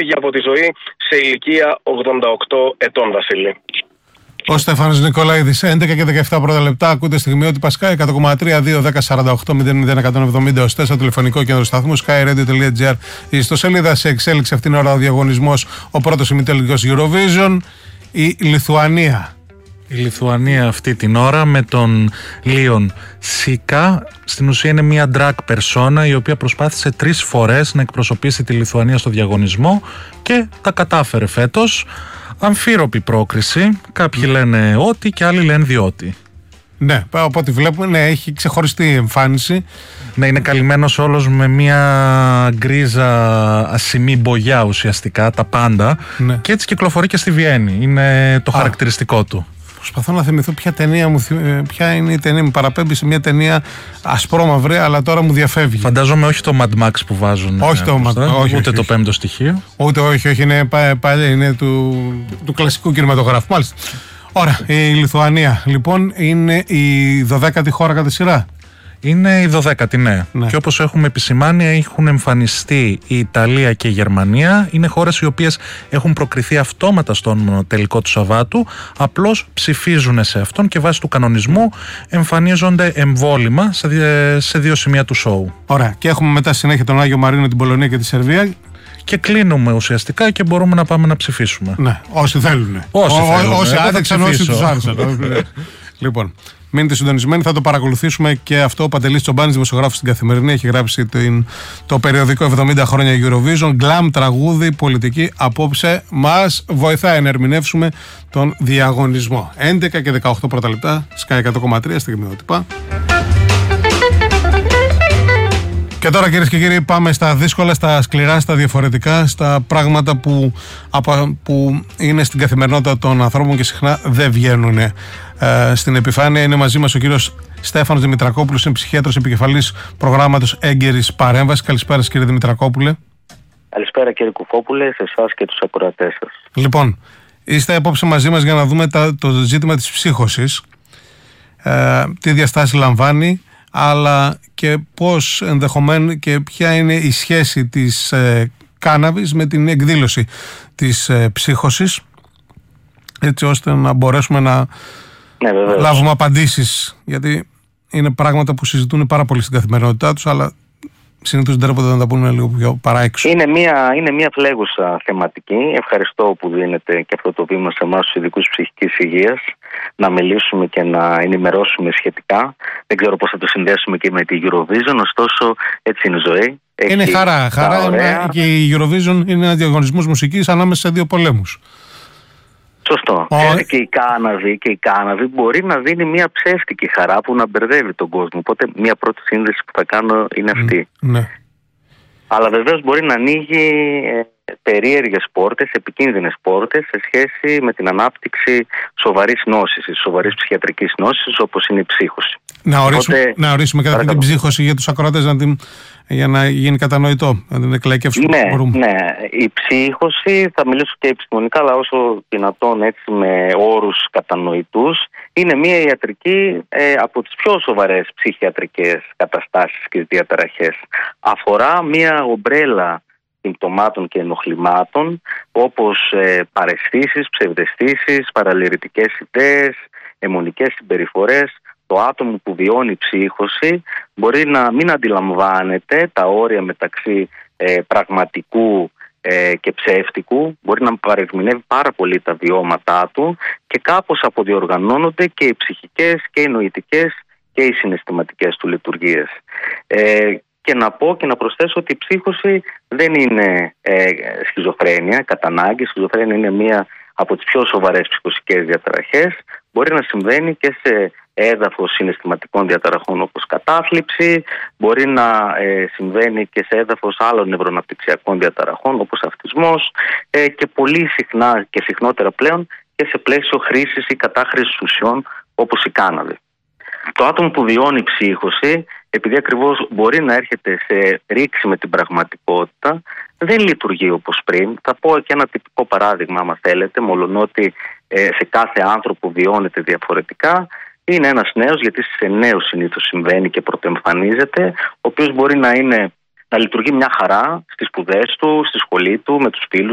έφυγε από τη ζωή σε ηλικία 88 ετών, Βασίλη. Ο Στέφανος Νικολαίδης, 11 και 17 πρώτα λεπτά. Ακούτε Στιγμιότυπα Πασκά 100,3, 2-10-48-001-170 ως 4 τηλεφωνικό κέντρο σταθμού skyradio.gr. Η ιστοσελίδα σε εξέλιξη αυτήν την ώρα ο διαγωνισμός, ο πρώτος ημιτελικός Eurovision, η Λιθουανία. Η Λιθουανία αυτή την ώρα με τον Λίον Σίκα. Στην ουσία είναι μια drag persona η οποία προσπάθησε 3 φορές να εκπροσωπήσει τη Λιθουανία στο διαγωνισμό και τα κατάφερε φέτος. Αμφίροπη πρόκριση. Κάποιοι λένε ότι και άλλοι λένε διότι. Ναι, από ό,τι βλέπουμε, ναι, έχει ξεχωριστή εμφάνιση. Ναι, είναι καλυμμένος όλος με μια γκρίζα ασημή μπογιά ουσιαστικά, τα πάντα. Ναι. Και έτσι κυκλοφορεί και στη Βιέννη. Είναι το χαρακτηριστικό του. Προσπαθώ να θυμηθώ ποια είναι η ταινία. Μου παραπέμπει σε μια ταινία ασπρόμαυρη, αλλά τώρα μου διαφεύγει. Φαντάζομαι όχι το Mad Max που βάζουν. Όχι το Mad Max. Ούτε το πέμπτο στοιχείο. Ούτε, όχι, είναι παλιά, είναι του κλασικού κινηματογράφου. Μάλιστα. Ωραία, η Λιθουανία λοιπόν είναι η 12η χώρα κατά σειρά. Είναι η 12η, ναι. Και όπως έχουμε επισημάνει, έχουν εμφανιστεί η Ιταλία και η Γερμανία. Είναι χώρες οι οποίες έχουν προκριθεί αυτόματα στον τελικό του Σαββάτου. Απλώς ψηφίζουν σε αυτόν και βάσει του κανονισμού εμφανίζονται εμβόλυμα σε 2 σημεία του σοου. Ωραία. Και έχουμε μετά συνέχεια τον Άγιο Μαρίνο, την Πολωνία και τη Σερβία. Και κλείνουμε ουσιαστικά και μπορούμε να πάμε να ψηφίσουμε. Ναι, όσοι θέλουν. Όσοι άδειξαν, όσοι τους άρεσαν. Λοιπόν. Μείνετε συντονισμένοι, θα το παρακολουθήσουμε και αυτό. Ο Παντελής Τσομπάνης, δημοσιογράφος στην Καθημερινή, έχει γράψει το περιοδικό 70 χρόνια Eurovision. Γκλαμ, τραγούδι, πολιτική. Απόψε μας βοηθάει να ερμηνεύσουμε τον διαγωνισμό. 11 και 18 πρώτα λεπτά, Sky 100,3, Στιγμιότυπα. Και τώρα, κυρίες και κύριοι, πάμε στα δύσκολα, στα σκληρά, στα διαφορετικά, στα πράγματα που είναι στην καθημερινότητα των ανθρώπων και συχνά δεν βγαίνουν στην επιφάνεια. Είναι μαζί μας ο κύριος Στέφανος Δημητρακόπουλος, είναι ψυχίατρος επικεφαλής προγράμματος έγκαιρης παρέμβασης. Καλησπέρα σας, κύριε Δημητρακόπουλε. Καλησπέρα, κύριε Κουφόπουλε, σε εσάς και τους ακροατές σας. Λοιπόν, είστε απόψε μαζί μας για να δούμε το ζήτημα της ψύχωσης, τι διαστάσεις λαμβάνει, αλλά και πώς ενδεχομένως και ποια είναι η σχέση της κάναβης με την εκδήλωση της ψύχωσης, έτσι ώστε να μπορέσουμε να λάβουμε απαντήσεις, γιατί είναι πράγματα που συζητούν πάρα πολύ στην καθημερινότητά τους, αλλά συνήθως δεν τρέπονται να τα πούνε λίγο πιο παράεξω. Είναι μια φλέγουσα θεματική. Ευχαριστώ που δίνετε και αυτό το βήμα σε εμάς τους ειδικούς ψυχικής υγείας, να μιλήσουμε και να ενημερώσουμε σχετικά. Δεν ξέρω πώς θα το συνδέσουμε και με τη Eurovision, ωστόσο έτσι είναι η ζωή. Είναι χαρά και η Eurovision είναι ένας διαγωνισμός μουσικής ανάμεσα σε 2 πολέμους. Σωστό. Και η κάναβη μπορεί να δίνει μια ψεύτικη χαρά που να μπερδεύει τον κόσμο. Οπότε μια πρώτη σύνδεση που θα κάνω είναι αυτή. Ναι. Αλλά βεβαίως μπορεί να ανοίγει περίεργες πόρτες, επικίνδυνες πόρτες σε σχέση με την ανάπτυξη σοβαρής νόσης, σοβαρής ψυχιατρικής νόσης, όπως είναι η ψύχωση. Να ορίσουμε κατά την ψύχωση για τους ακροατές, για να γίνει κατανοητό, να την εκλαϊκεύσουμε. Ναι, η ψύχωση, θα μιλήσω και επιστημονικά, αλλά όσο δυνατόν έτσι με όρους κατανοητούς, είναι μια ιατρική από τις πιο σοβαρές ψυχιατρικές καταστάσεις και διαταραχές. Αφορά μια ομπρέλα συμπτωμάτων και ενοχλημάτων, όπως παραισθήσεις, ψευδαισθήσεις, παραλυρητικές ιδέες, αιμονικές συμπεριφορές. Το άτομο που βιώνει ψύχωση μπορεί να μην αντιλαμβάνεται τα όρια μεταξύ πραγματικού και ψεύτικου, μπορεί να παρερμηνεύει πάρα πολύ τα βιώματά του και κάπως αποδιοργανώνονται και οι ψυχικές και οι νοητικές και οι συναισθηματικές του λειτουργίες. Και να πω και να προσθέσω ότι η ψύχωση δεν είναι σχιζοφρένεια κατά ανάγκη. Η σχιζοφρένεια είναι μία από τις πιο σοβαρές ψυχοσικές διαταραχές. Μπορεί να συμβαίνει και σε έδαφος συναισθηματικών διαταραχών όπως κατάθλιψη, μπορεί να συμβαίνει και σε έδαφος άλλων νευροναπτυξιακών διαταραχών όπως αυτισμός και πολύ συχνά και συχνότερα πλέον και σε πλαίσιο χρήσης ή κατάχρησης ουσιών όπως η κάναβη. Το άτομο που βιώνει ψύχωση, επειδή ακριβώς μπορεί να έρχεται σε ρήξη με την πραγματικότητα, δεν λειτουργεί όπως πριν. Θα πω και ένα τυπικό παράδειγμα, άμα θέλετε, μολονότι σε κάθε άνθρωπο βιώνεται διαφορετικά. Είναι ένας νέος, γιατί σε νέους συνήθως συμβαίνει και πρωτοεμφανίζεται, ο οποίος μπορεί να λειτουργεί μια χαρά στις σπουδές του, στη σχολή του, με τους φίλους